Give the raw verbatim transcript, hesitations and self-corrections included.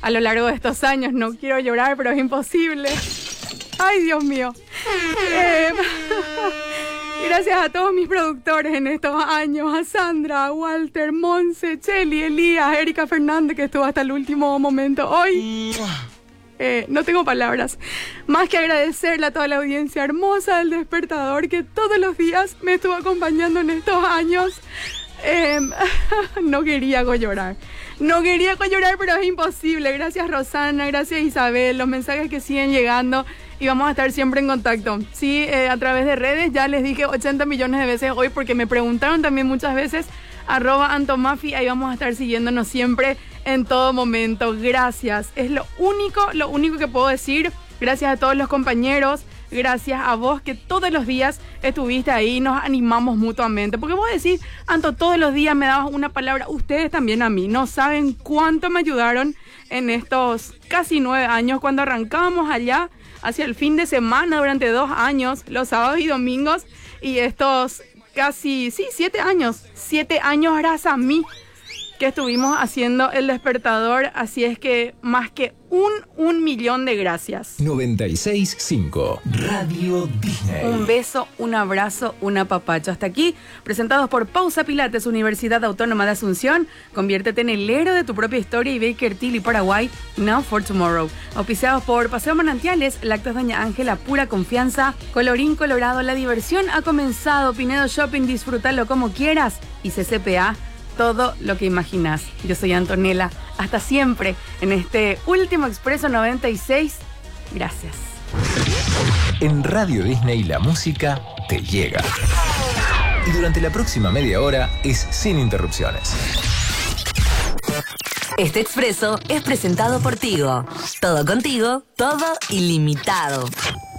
a lo largo de estos años. No quiero llorar, pero es imposible. Ay, Dios mío. Eh, gracias a todos mis productores en estos años, a Sandra, a Walter, Monse, Cheli, Elías, Erika Fernández, que estuvo hasta el último momento hoy. Eh, no tengo palabras. Más que agradecerle a toda la audiencia hermosa del Despertador que todos los días me estuvo acompañando en estos años. Eh, no quería llorar. No quería llorar, pero es imposible. Gracias, Rosana, gracias, Isabel. Los mensajes que siguen llegando y vamos a estar siempre en contacto. Sí, eh, a través de redes, ya les dije ochenta millones de veces hoy porque me preguntaron también muchas veces. Arroba Antomafi, ahí vamos a estar siguiéndonos siempre en todo momento. Gracias, es lo único, lo único que puedo decir. Gracias a todos los compañeros, gracias a vos que todos los días estuviste ahí, nos animamos mutuamente. Porque vos decís, Anto, todos los días me dabas una palabra, ustedes también a mí. No saben cuánto me ayudaron en estos casi nueve años cuando arrancábamos allá hacia el fin de semana durante dos años, los sábados y domingos, y estos casi, sí, siete años, siete años gracias a mí que estuvimos haciendo El Despertador, así es que más que un, un millón de gracias. noventa y seis punto cinco Radio Disney. Un beso, un abrazo, un apapacho. Hasta aquí, presentados por Pausa Pilates, Universidad Autónoma de Asunción. Conviértete en el héroe de tu propia historia y Baker Tilly Paraguay, Now for Tomorrow. Auspiciados por Paseo Manantiales, Lácteos Doña Ángela, pura confianza. Colorín Colorado, la diversión ha comenzado. Pinedo Shopping, disfrútalo como quieras. Y C C P A, todo lo que imaginas. Yo soy Antonella. Hasta siempre en este último Expreso noventa y seis. Gracias. En Radio Disney la música te llega. Y durante la próxima media hora es sin interrupciones. Este expreso es presentado por Tigo. Todo contigo, todo ilimitado.